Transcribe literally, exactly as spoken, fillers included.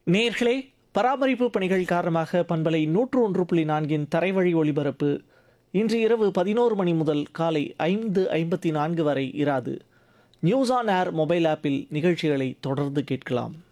நேர்களே, பராமரிப்பு பணிகள் காரணமாக பண்பலை நூற்று ஒன்று புள்ளி நான்கின் தரைவழி ஒளிபரப்பு இன்று இரவு பதினோரு மணி முதல் காலை ஐந்து ஐம்பத்தி நான்கு வரை இராது. நியூஸ் ஆன் ஏர் மொபைல் ஆப்பில் நிகழ்ச்சிகளை தொடர்ந்து கேட்கலாம்.